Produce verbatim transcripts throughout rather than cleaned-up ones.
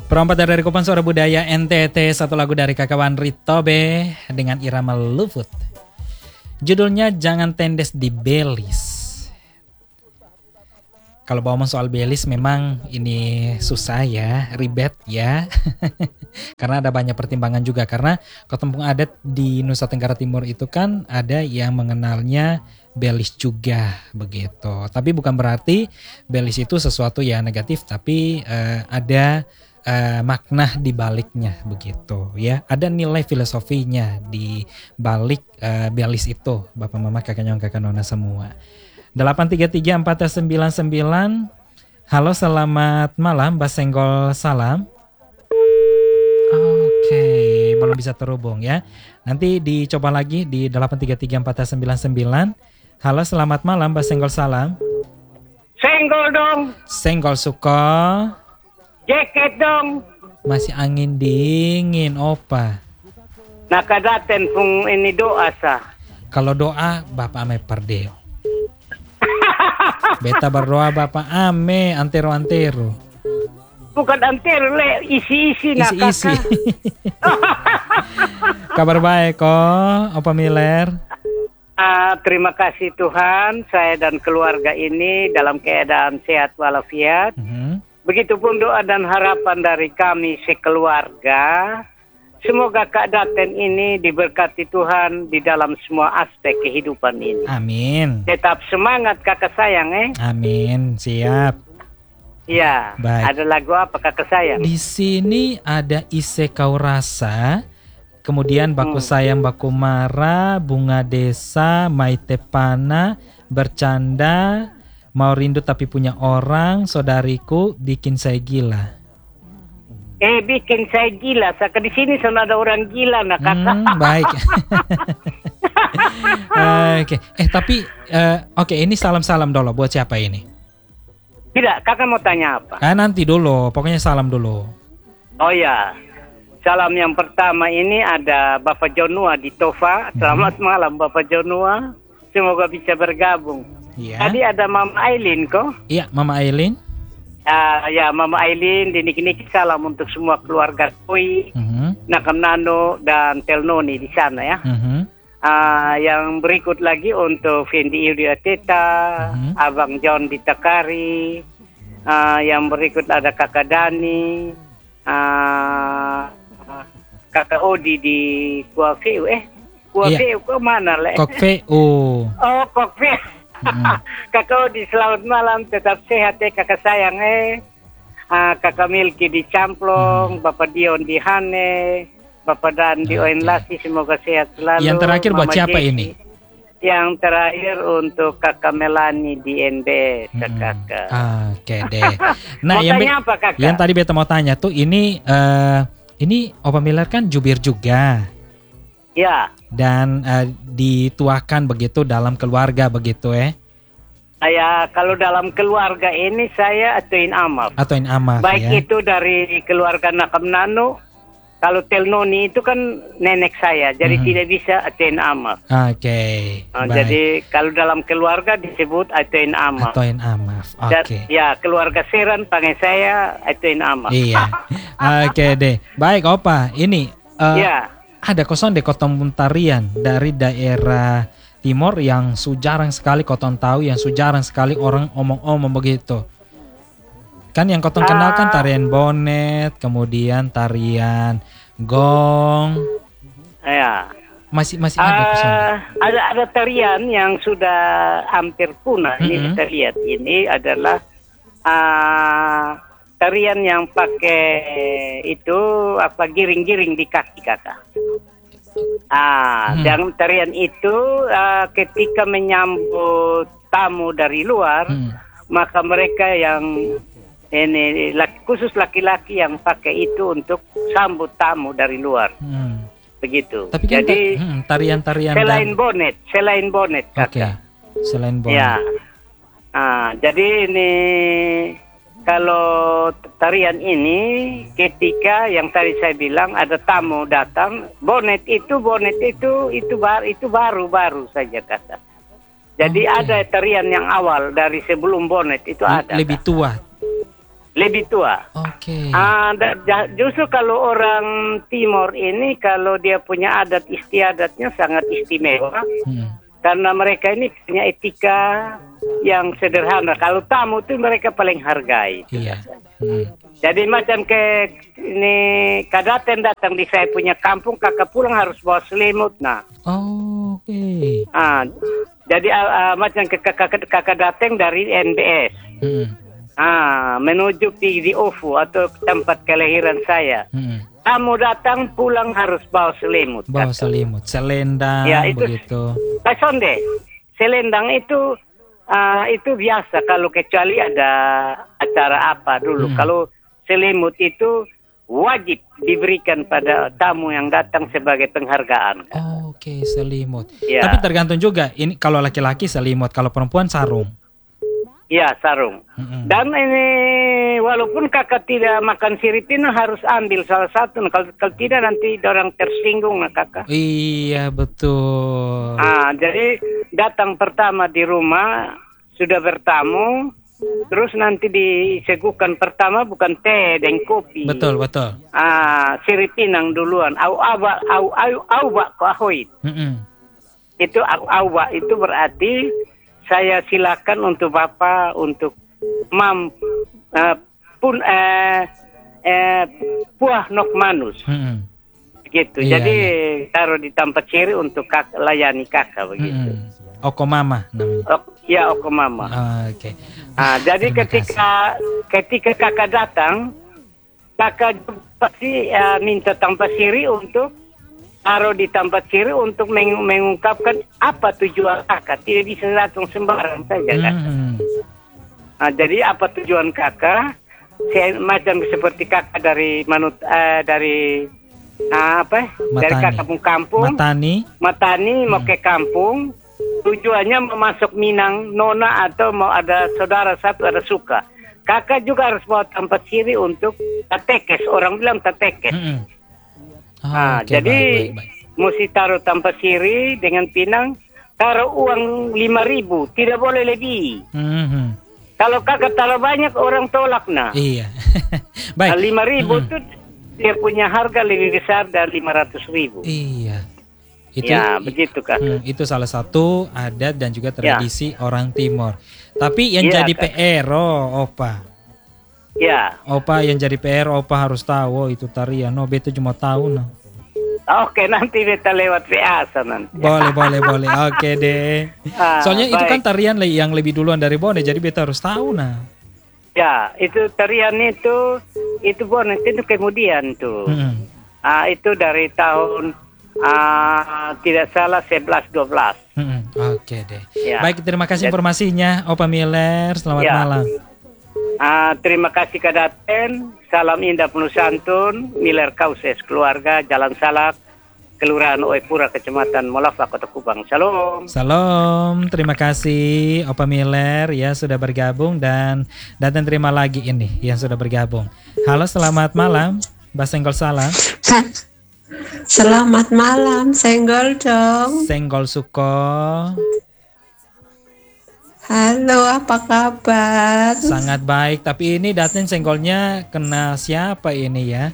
Perompak dari Kupang Suara Budaya N T T, satu lagu dari Kakawan Ritobe dengan irama Lufut. Judulnya Jangan Tendes di Belis. Kalau ngomong soal Belis memang ini susah ya, ribet ya. Karena ada banyak pertimbangan juga. Karena kampung adat di Nusa Tenggara Timur itu kan ada yang mengenalnya Belis juga begitu. Tapi bukan berarti Belis itu sesuatu yang negatif, tapi uh, ada uh, makna di baliknya begitu ya. Ada nilai filosofinya di balik uh, Belis itu, Bapak Mama, Kakak Nyong, Kakak Nona semua. delapan tiga tiga empat sembilan sembilan. Halo, selamat malam, Mbak Senggol, salam. Oke, belum bisa terhubung ya. Nanti dicoba lagi di delapan tiga tiga empat sembilan sembilan. Halo, selamat malam, Mbak Senggol, salam. Senggol dong. Senggol suko. Jaket dong. Masih angin dingin, opa. Nakadaten kung ini doa sa. Kalau doa, Bapak ame perdeo. Beta berdoa Bapak ame antero-antero. Bukan antero le, isi-isi nak Isi-isi. kakak. Kabar baik kok, Opa Miller. Uh, terima kasih Tuhan, saya dan keluarga ini dalam keadaan sehat walafiat. Mm-hmm. Begitupun doa dan harapan dari kami sekeluarga. Semoga Kak Daten ini diberkati Tuhan di dalam semua aspek kehidupan ini. Amin. Tetap semangat kakak sayang eh. Amin, siap. Ya, Baik. ada lagu apa kakak sayang? Di sini ada Ise Kau Rasa, kemudian Baku Hmm. Sayang Baku Marah, Bunga Desa, Maite Pana, Bercanda, Mau Rindu Tapi Punya Orang, Saudariku, Bikin Saya Gila. Eh, bikin saya gila. Saka di sini sana ada orang gila nak kakak. Hmm, baik. Oke, eh tapi eh, oke, ini salam-salam dulu buat siapa ini? Tidak, kakak mau tanya apa? Ah, nanti dulu, pokoknya salam dulu. Oh ya, salam yang pertama ini ada Bapak Jonua di Tova. Selamat malam Bapak Jonua. Semoga bisa bergabung. Iya. Tadi ada Mama Aileen kok. Iya, Mama Aileen. Uh, ya, Mama Aileen, dinik-nik salam untuk semua keluarga Koi, Mhm. Nakam Nano dan Telnoni di sana ya. Mhm. Uh, yang berikut lagi untuk Fendi Yudia Teta, Mhm. Abang John di Takari, uh, yang berikut ada Kakak Dani, uh, Kakak Odi di Kuafeu, eh Kuafeu Iya. ke mana le? Kok V O. Oh, Kokfeu. Mhm. Kakak Odi, selamat malam, tetap sehat ya kakak sayang eh. Uh, kakak Milky di Camplong, Bapak Dion di Hane, Bapak Dan di Oke. Oen Lasi, semoga sehat selalu. Yang terakhir buat Mama siapa Jessy. ini? Yang terakhir untuk kakak Melani di N B, Hmm. kakak. Oke deh. Nah, Mau yang, tanya be- apa, kakak? yang tadi beta mau tanya tuh ini eh ini Opa Miller kan jubir juga Ya, dan eh, dituakan begitu dalam keluarga begitu eh saya kalau dalam keluarga ini saya atuin amal. atau in amaf Baik ya. itu dari keluarga Nakam Nano, kalau Telnoni itu kan nenek saya, jadi Mhm. tidak bisa atuin amal. Oke. Nah, baik. jadi kalau dalam keluarga disebut atuin amal. atau in amaf. Dan- Oke. Ya, keluarga Seran panggil saya atuin amal. Iya. Oke deh. Baik Opa, ini eh, Ya. ada kosong deh kotong tarian dari daerah timur yang su jarang sekali kotong tahu, yang su jarang sekali orang omong-omong begitu. Kan yang kotong kenal kan Ah. tarian bonet, kemudian tarian gong. Ya. Masih masih ada kosong. Ah, ada ada tarian yang sudah hampir punah. Ini Mhm. kita lihat, ini adalah ah, tarian yang pakai itu apa giring-giring di kaki kakak. Ah, Hmm. dan tarian itu ah, ketika menyambut tamu dari luar, Hmm. maka mereka yang ini laki- khusus laki-laki yang pakai itu untuk sambut tamu dari luar, Hmm. begitu. Tapi kan Jadi ta- hmm, tarian-tarian selain dan bonet, selain bonet oke. kakak. Selain bonet. Ya. Ah, jadi ini kalau tarian ini ketika yang tadi saya bilang ada tamu datang, bonet itu bonet itu itu baru itu baru-baru saja kata. Jadi Oke. ada tarian yang awal dari sebelum bonet itu Le- ada. lebih Kak. tua. lebih tua. Oke. Ah, da- ja- justru kalau orang Timur ini kalau dia punya adat istiadatnya sangat istimewa Hmm. karena mereka ini punya etika yang sederhana. Kalau tamu itu mereka paling hargai. Iya. Hmm. Jadi macam ke ini kadaten datang di saya punya kampung, kakak pulang harus bawa selimut. Nah, Oh, oke. ah, jadi ah, ah, macam ke kakak kakak datang dari N B S. Hmm. Ah, menuju di, di O F U atau tempat kelahiran saya. Hmm. Tamu datang pulang harus bawa selimut. Bawa kata. selimut, selendang, Ya, itu- begitu. Kasonde, selendang itu ah, itu biasa kalau kecuali ada acara apa dulu. Hmm. Kalau selimut itu wajib diberikan pada tamu yang datang sebagai penghargaan. Oke, selimut. Ya. Tapi tergantung juga. Ini kalau laki-laki selimut, kalau perempuan sarung. Ya, sarung. Mm-mm. Dan ini walaupun kakak tidak makan siripina harus ambil salah satu. Nah, Kalau, kalau tidak nanti orang tersinggung nah kakak. Iya, betul. Ah, jadi datang pertama di rumah sudah bertamu, terus nanti disuguhkan pertama bukan teh dan kopi. Betul, betul. Ah, siripinang duluan. Au aba au au au ba ko ahoy. Mm-mm. Itu au au ba itu berarti saya silakan untuk Bapak untuk mam eh, pun eh eh puah nok manus Mm-mm. gitu. Iya, Jadi taruh di tempat ciri untuk kak, layani kakak begitu. Mm-mm. Oko mama namanya. Oh, ya Oko Mama. Oke. Ah, jadi Terima ketika ketika kakak datang, kakak pasti eh, minta tempat ciri untuk taruh di tempat ciri untuk meng- mengungkapkan apa tujuan kakak. Tidak bisa datang sembarang saja kan. Mm-mm. Nah, jadi apa tujuan kakak? Saya, macam seperti kakak dari manut eh, dari ah, apa? Dari Matani. kakak kampung, Matani. Matani mau ke kampung. Tujuannya mau masuk Minang, Nona atau mau ada saudara satu ada suka. Kakak juga harus bawa tempat ciri untuk tatekes. Orang bilang tatekes. Mm-mm. Oh, Nah, oke, jadi baik, baik, baik. mesti taruh tempat ciri dengan pinang. Taruh uang lima ribu, tidak boleh lebih. Mhm. Kalau kakak taruh banyak orang tolak nah. Iya. Baik. Lima ribu Mm-mm. itu dia punya harga lebih besar dari lima ratus ribu. Iya. Itu Ya, begitu Kak. Hmm, itu salah satu adat dan juga tradisi orang Timor. Tapi yang Iya, jadi Kak. P R, oh, Opa. Ya. Opa yang jadi P R, Opa harus tahu oh, itu tarian. No, beta cuma tahu no. Oke, nanti beta lewat W A nanti. Boleh, boleh, boleh. Oke deh. Ah, Soalnya itu baik. kan tarian le- yang lebih duluan dari Bone, jadi beta harus tahu nah. Ya, itu tarian itu itu bonus itu kemudian tuh. Mm-mm. Ah, itu dari tahun ah, tidak salah sebelas dua belas. Mm-mm. Oke deh. Ya. Baik, terima kasih Jadi- informasinya, Opa Miller. Selamat Ya. malam. Ah, terima kasih Kadaten. Salam indah penuh santun. Miller Kauses keluarga Jalan Salak, Kelurahan Oepura, Kecamatan Molafa, Kota Kubang. Salam. Salam, terima kasih Opa Miller ya sudah bergabung dan dan terima lagi ini yang sudah bergabung. Halo, selamat malam, Mbak Senggol Salam. Selamat malam, Senggol dong. Senggol Suko, Halo, apa kabar? sangat baik. Tapi ini Daten senggolnya kena siapa ini ya?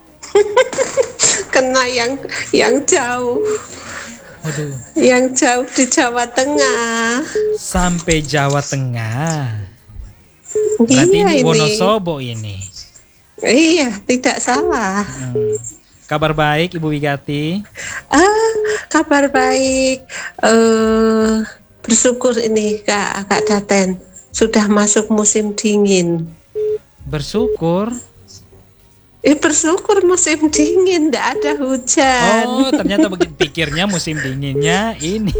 Kena yang yang jauh, Aduh, yang jauh di Jawa Tengah. sampai Jawa Tengah. Berarti Iya ini ini. Wonosobo ini. Iya, tidak salah. Hmm. Kabar baik Ibu Wigati. Ah, kabar baik. Eh, bersyukur ini Kak Kak Daten sudah masuk musim dingin. Bersyukur. Eh, bersyukur musim dingin, tidak ada hujan. Oh, ternyata begitu pikirnya musim dinginnya ini.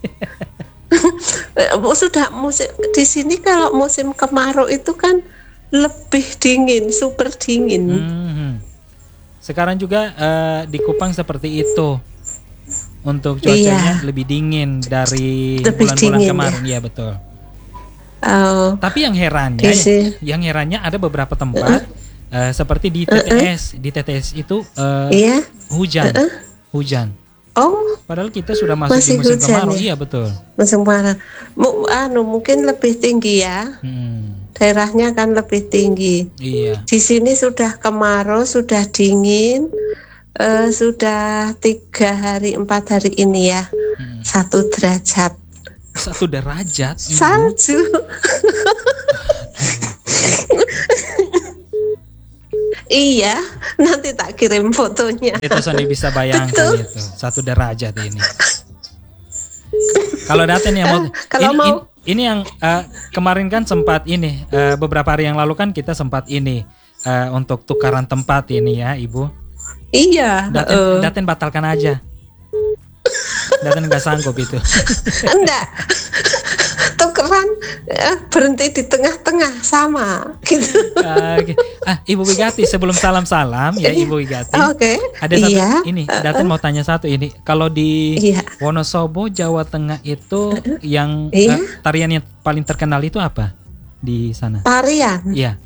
Eh, sudah musim di sini kalau musim kemarau itu kan lebih dingin, super dingin. Hmm. Sekarang juga eh, di Kupang seperti itu. Untuk cuacanya Iya. lebih dingin dari Lebih bulan-bulan dingin, kemarin, iya betul. Oh, Tapi yang herannya, Di sini. yang herannya ada beberapa tempat eh, seperti di T T S, di T T S itu eh, iya. hujan, hujan. Oh, Padahal kita sudah masuk Masih di musim hujan kemarau, ya? iya betul. musim kemarau. Mu, anu mungkin lebih tinggi ya. Hmm. daerahnya kan lebih tinggi. Iya. Di sini sudah kemarau, sudah dingin, uh, sudah tiga hari empat hari ini ya, hmm. satu derajat. Satu derajat. Ibu. Salju. Iya, nanti tak kirim fotonya. Itu Sony bisa bayangkan. Betul. Itu satu derajat ini. Kalau Daten yang mau, uh, kalau ini, mau ini, ini yang uh, kemarin kan sempat ini uh, beberapa hari yang lalu kan kita sempat ini uh, untuk tukaran tempat ini ya Ibu. Iya. Daten, uh. Daten batalkan aja. Daten nggak sanggup itu. Enggak. Tukeran uh, berhenti di tengah-tengah sama gitu. Uh, okay. Ah Ibu Wigati sebelum salam-salam ya Ibu Wigati. Oke. Okay. Ada satu iya. ini. Daten uh, mau tanya satu ini. Kalau di iya. Wonosobo Jawa Tengah itu uh, yang iya. uh, tarian yang paling terkenal itu apa di sana? Tarian. Iya.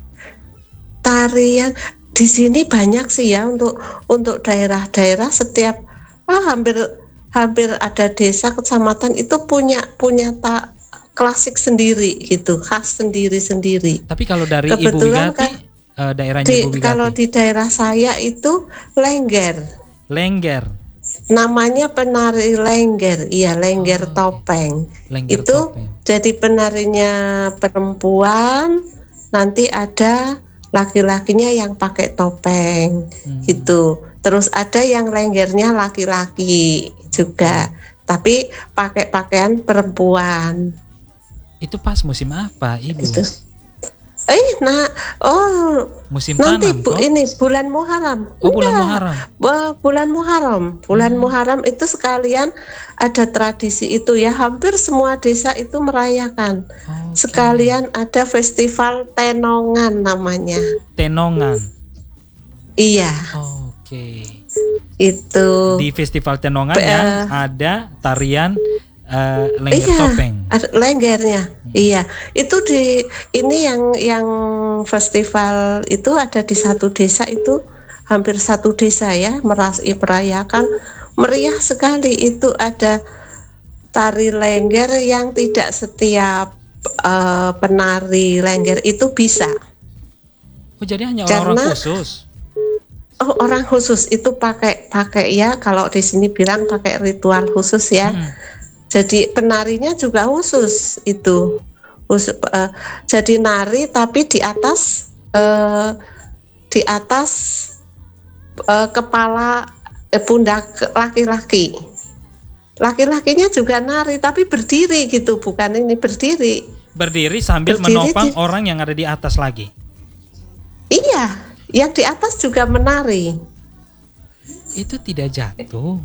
Tarian di sini banyak sih ya untuk untuk daerah-daerah setiap ah, hampir hampir ada desa kecamatan itu punya punya tak klasik sendiri gitu, khas sendiri-sendiri. Tapi kalau dari Kebetulan Ibu Wigati, kan, uh, daerahnya di, Ibu Wigati. Kalau di daerah saya itu lengger. Lengger. Namanya penari lengger, iya lengger oh, topeng. Lengger itu topeng. Jadi penarinya perempuan, nanti ada laki-lakinya yang pakai topeng, hmm. gitu. Terus ada yang lenggernya laki-laki juga, tapi pakai pakaian perempuan. Itu pas musim apa, Ibu? Itu. Eh, nah, oh, musim nanti tanam, bu, ini bulan Muharram. Oh, bulan Muharram. Uh, bulan Muharram, bulan hmm. Muharram itu sekalian ada tradisi itu ya. Hampir semua desa itu merayakan. Okay. Sekalian ada festival Tenongan namanya. Tenongan. Iya. Oke. Okay. Itu. Di festival Tenongan uh, yang ada tarian. Uh, lengger iya, topeng. Lenggernya, hmm. iya. Itu di ini yang yang festival itu ada di satu desa itu hampir satu desa ya merasi merayakan meriah sekali. Itu ada tari lengger yang tidak setiap uh, penari lengger itu bisa. Oh jadi hanya orang-orang khusus. Oh orang khusus itu pakai pakai ya kalau di sini bilang pakai ritual khusus ya. Hmm. Jadi penarinya juga khusus itu, khusus, uh, jadi nari tapi di atas uh, di atas uh, kepala uh, pundak laki-laki. Laki-lakinya juga nari tapi berdiri gitu, bukan ini berdiri. Berdiri sambil berdiri menopang di, orang yang ada di atas lagi. Iya, yang di atas juga menari. Itu tidak jatuh?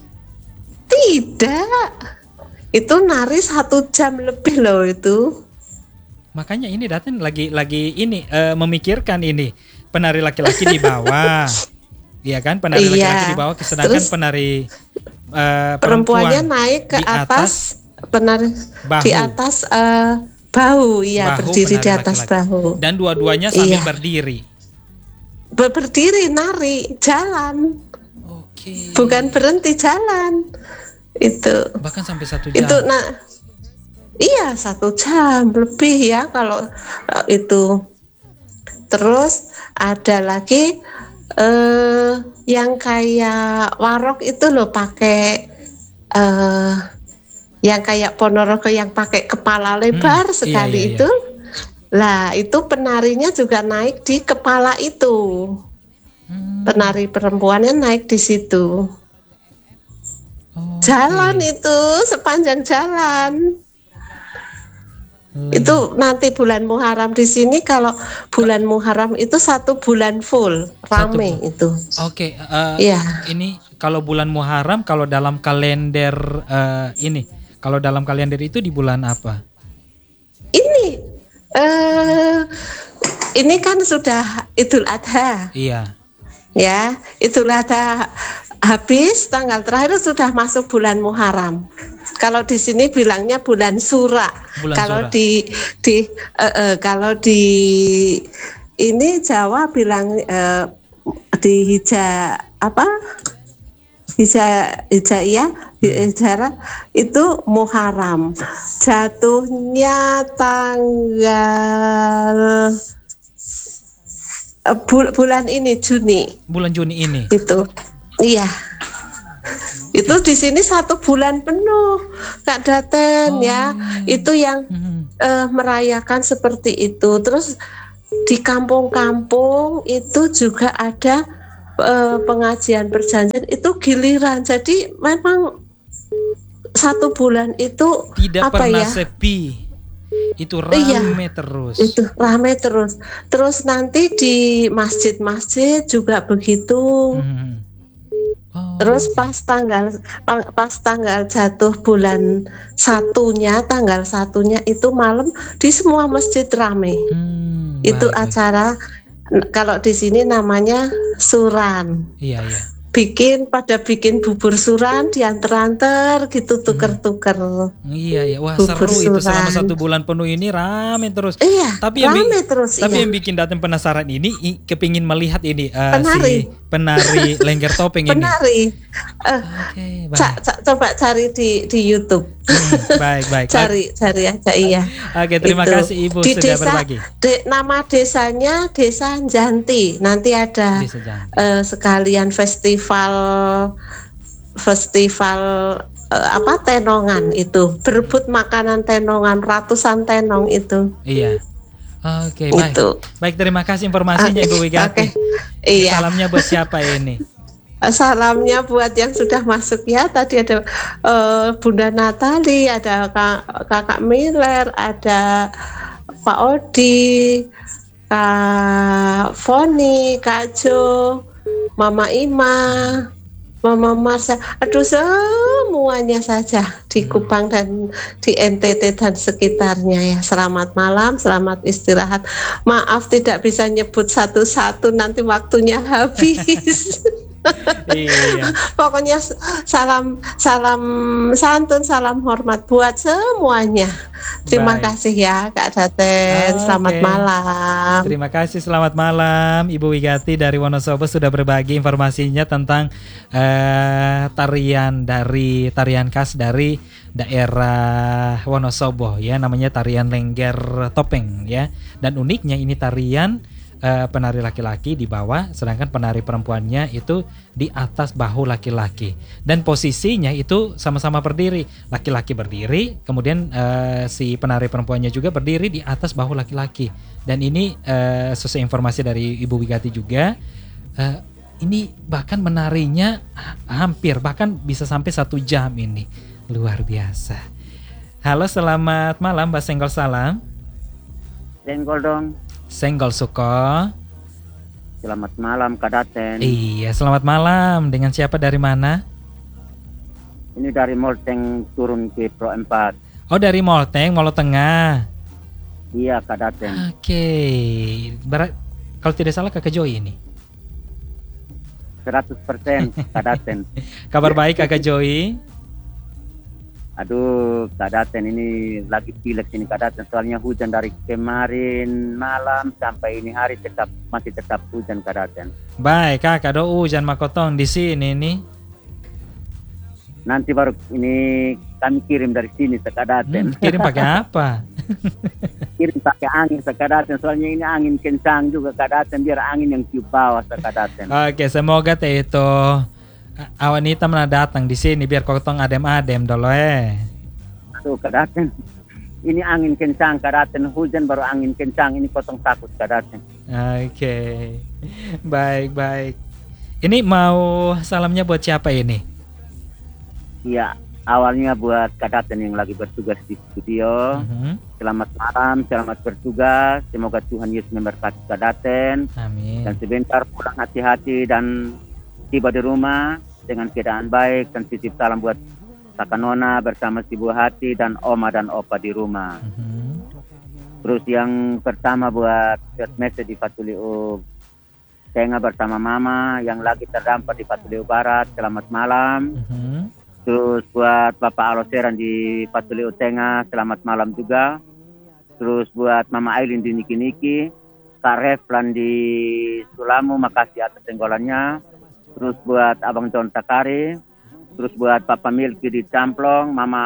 Tidak. Itu nari satu jam lebih loh itu. Makanya ini Daten lagi lagi ini uh, memikirkan ini penari laki-laki di bawah, iya kan penari iya. laki-laki di bawah, sedangkan Terus, penari uh, perempuannya naik ke atas, atas penari bahu. Di atas uh, bahu, iya bahu, berdiri di atas laki-laki. Bahu. Dan dua-duanya sambil iya. berdiri. Ber- berdiri nari jalan. Oke. Bukan berhenti jalan. Itu bahkan sampai satu jam itu nah iya satu jam lebih ya kalau uh, itu terus ada lagi uh, yang kayak warok itu loh pakai uh, yang kayak Ponorogo yang pakai kepala lebar hmm, sekali iya, iya, itu iya. Lah itu penarinya juga naik di kepala itu hmm. Penari perempuannya naik di situ. Oh, jalan okay. Itu sepanjang jalan hmm. Itu nanti bulan Muharram di sini kalau bulan Muharram itu satu bulan full rame satu, itu. Oke, okay, uh, yeah. Ini kalau bulan Muharram kalau dalam kalender uh, ini kalau dalam kalender itu di bulan apa? Ini uh, ini kan sudah Idul Adha. Iya. Ya, Idul Adha habis tanggal terakhir sudah masuk bulan Muharram. Kalau di sini bilangnya bulan Sura. Bulan kalau Sura. di di uh, uh, kalau di ini Jawa bilang uh, di hija apa? Hija, hijaiyah, hijrah itu Muharram. Jatuhnya tanggal eh, bul- bulan ini Juni. Bulan Juni ini. Itu. Iya. Itu di sini satu bulan penuh, Kak Daten Oh. ya. Itu yang Hmm. eh, merayakan seperti itu. Terus di kampung-kampung itu juga ada eh, pengajian perjanjian itu giliran. Jadi memang satu bulan itu Tidak apa pernah ya? sepi. Itu Iya. rame terus. Itu ramai terus. Terus nanti di masjid-masjid juga begitu. Hmm. Oh. Terus pas tanggal pas tanggal jatuh bulan satunya, tanggal satunya itu malam di semua masjid ramai. Hmm, Itu baik, baik. acara n- kalau di sini namanya suran. Iya, iya. Bikin pada bikin bubur suran diantar-antar gitu tuker-tuker. Iya, iya. Wah, Bubur seru itu selama suran. satu bulan penuh ini rame terus. Iya, Tapi yang bi- ramai terus Tapi iya. yang bikin Daten penasaran ini i- kepingin melihat ini eh, Penari. si penari lengger topeng ini. Penari. Eh, Oke, baik. ca- ca- coba cari di di YouTube. Hmm, baik, baik. Cari cari aja iya. Oke, terima Itu. kasih Ibu Di sudah desa, berbagi. de- nama desanya Desa Janti. Nanti ada Desa Janti. eh, sekalian festival festival eh, apa tenongan itu, berebut makanan tenongan, ratusan tenong itu. Iya. Oke, baik. Itu. Baik, terima kasih informasinya Ibu Wigati. Oke. Iya. Salamnya buat siapa ini? Salamnya buat yang sudah masuk ya. Tadi ada eh, Bunda Natali, ada Kak- Kakak Miller, ada Pak Odi, Kak Foni, Kak Jo, Mama Ima, Mama Marsha. Aduh, semuanya saja di Kupang dan di N T T dan sekitarnya ya. Selamat malam, selamat istirahat. Maaf tidak bisa nyebut satu-satu, nanti waktunya habis. Iya. Pokoknya s- salam salam santun, salam hormat buat semuanya. Terima Baik. kasih ya Kak Daten. Oke. Selamat malam. Terima kasih, selamat malam Ibu Wigati dari Wonosobo sudah berbagi informasinya tentang eh, tarian dari tarian khas dari daerah Wonosobo ya, namanya tarian lengger topeng ya. Dan uniknya ini tarian eh, penari laki-laki di bawah, sedangkan penari perempuannya itu di atas bahu laki-laki. Dan posisinya itu sama-sama berdiri, laki-laki berdiri, kemudian eh, si penari perempuannya juga berdiri di atas bahu laki-laki. Dan ini eh, sesuai informasi dari Ibu Wigati juga, eh, ini bahkan menarinya hampir bahkan bisa sampai satu jam ini, luar biasa. Halo, selamat malam Mbak Senggol, salam. Senggol dong. Senggol Suko. Selamat malam Kak Daten. Iya, selamat malam. Dengan siapa, dari mana? Ini dari Molteng turun ke Pro empat. Oh, dari Molteng, Molo Tengah. Iya Kak Daten. Oke. Berat, kalau tidak salah Kakak Joy ini. seratus persen Kak Daten. Kabar baik Kakak Joy? Aduh Kak Daten, ini lagi pilek ini Kak Daten. Soalnya hujan dari kemarin malam sampai ini hari tetap masih tetap hujan Kak Daten. Baik Kakak, do hujan makotong di sini nih. Nanti baru ini kami kirim dari sini Kak Daten. Hmm, kirim pakai apa? Kirim pakai angin Kak Daten. Soalnya ini angin kencang juga Kak Daten, biar angin yang tiup bawah Kak Daten. Oke, semoga teh itu a- awan hitam nah datang di sini biar kotong adem-adem dulu eh. Tuh Kak Daten. Ini angin kencang Kak Daten, hujan baru angin kencang, ini potong takut Kak Daten. Oke. Baik, baik. Ini mau salamnya buat siapa ini? Iya, awalnya buat Kak Daten yang lagi bertugas di studio. Mhm. Selamat malam, selamat bertugas. Semoga Tuhan Yesus memberkati Kak Daten. Amin. Dan sebentar pulang hati-hati dan tiba di rumah dengan keadaan baik. Dan titip salam buat Kakak Nona bersama si Bu Hati dan Oma dan Opa di rumah. Mhm. Terus yang pertama buat first message di Patuliu Tengah bersama Mama yang lagi terdampak di Patuliu Barat. Selamat malam. Mhm. Terus buat Bapak Aloseran di Patuliu Tengah, selamat malam juga. Terus buat Mama Aileen di Niki-Niki, Kak Reflan di Sulamu, makasih atas tenggolannya. Terus buat Abang John Takari, terus buat Papa Milky di Camplong, Mama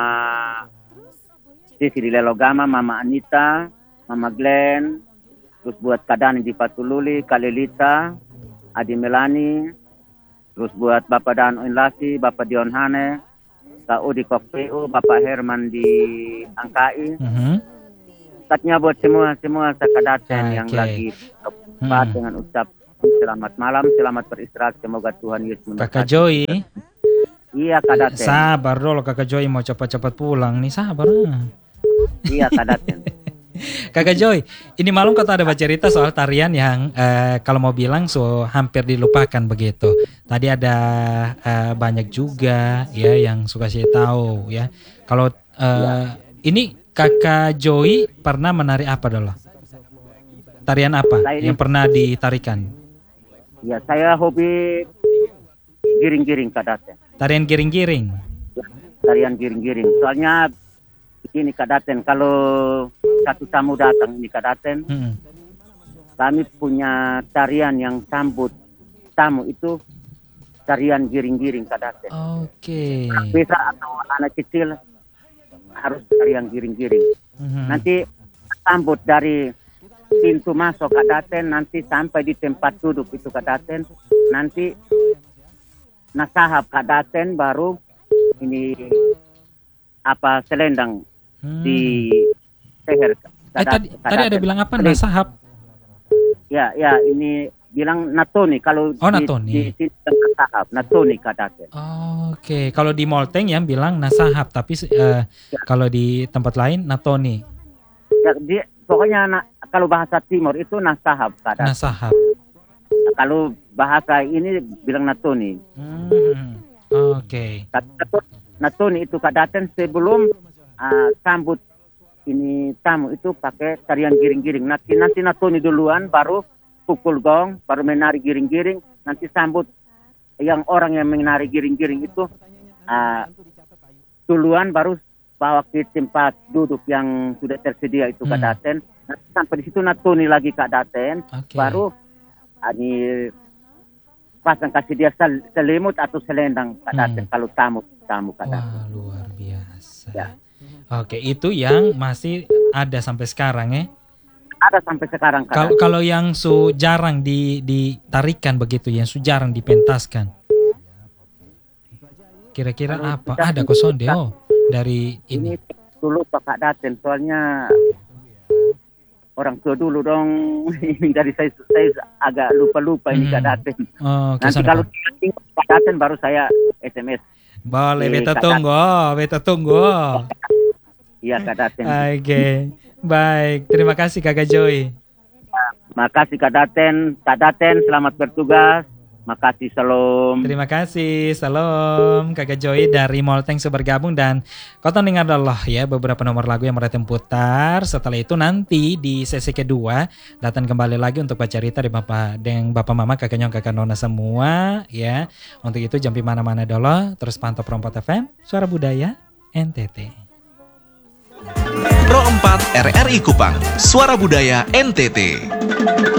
Sisi di Lelogama, Mama Anita, Mama Glenn, terus buat Kadani di Patululi, Kalilita, Adi Melani, terus buat Bapak Dan Inlasi, Bapak Dion Hane, Kak U di Kokpeu, Bapak Herman di Angkai. Mhm. Katanya buat semua semua Sakadaten Oke. yang lagi tepat Hmm. dengan ucap selamat malam, selamat beristirahat, semoga Tuhan Yesus Kakak memberkati. Joy, Iya Kadaten, sabar dulu Kakak Joy mau cepat-cepat pulang nih, sabar. ah. iya Kadaten. Kakak Joy, ini malam kata ada cerita soal tarian yang eh, kalau mau bilang so hampir dilupakan begitu. Tadi ada eh, banyak juga ya yang suka saya tahu ya. Kalau eh, ini Kakak Joy pernah menari apa dulu? Tarian apa Saya ini- yang pernah ditarikan? Ya saya hobi giring-giring Kadaten, Tarian giring-giring. tarian giring-giring. Soalnya begini Kadaten, kalau satu tamu datang ini Kadaten, Hmm. kami punya tarian yang sambut tamu itu tarian giring-giring Kadaten. Oke. Bisa atau anak kecil harus tarian giring-giring. Mhm. Nanti sambut dari pintu masuk Kadaten, nanti sampai di tempat duduk itu Kadaten, nanti nasahap Kadaten baru ini apa selendang Hmm. di leher Eh, tadi, tadi ada bilang apa? Nasahap. Ya, ya ini bilang natoni kalau Oh, di, natoni. di sini nasahap, natoni Kadaten. Oke, kalau di Molteng yang bilang nasahap, tapi eh, kalau di tempat lain natoni. Ya, di, pokoknya na, kalau bahasa Timur itu nasahap Kadaten. Nasahap. Kalau bahasa ini bilang natoni. Hmm. Oke. Natoni itu Kadaten sebelum uh, sambut ini tamu itu pakai tarian giring-giring. Nanti nanti natoni duluan, baru pukul gong, baru menari giring-giring. Nanti sambut yang orang yang menari giring-giring itu uh, duluan, baru bawa ke tempat duduk yang sudah tersedia itu Hmm. Kadaten. Nanti sampai di situ natoni lagi Kadaten, Oke. baru uh, ini pasang kasih dia sel- selimut atau selendang Kadaten Hmm. kalau tamu tamu Kadaten. Wah, luar biasa. Ya. Oke, itu yang masih ada sampai sekarang ya. Ada sampai sekarang Kalau Kadaten. kalau yang su jarang di ditarikan begitu, yang su jarang dipentaskan. Kira-kira Kalau apa? sudah Ada di- koson deh oh, dari ini. Ini dulu Pak Kadaten, soalnya orang tua dulu dong. Ini dari saya, saya agak lupa-lupa ini Hmm. Kadaten. Oke, Nanti sana, kalau Pak. ingat Kadaten baru saya S M S. Boleh, Di beta Kadaten. tunggu, beta tunggu. Iya Kadaten. Oke, baik. Terima kasih Kakak Joy. Makasih Kadaten. Kadaten selamat bertugas. Makasih, salam. Terima kasih, salam Kakak Joy dari Molteng sudah bergabung, dan kau tahu dengar Allah ya beberapa nomor lagu yang mereka putar. Setelah itu nanti di sesi kedua datang kembali lagi untuk baca cerita di Bapak dengan Bapak Mama, Kakak Nyong, Kakak Nona semua ya. Untuk itu jangan mana-mana dulu, terus pantau Pro empat F M, Suara Budaya N T T. Pro empat R R I Kupang, Suara Budaya N T T.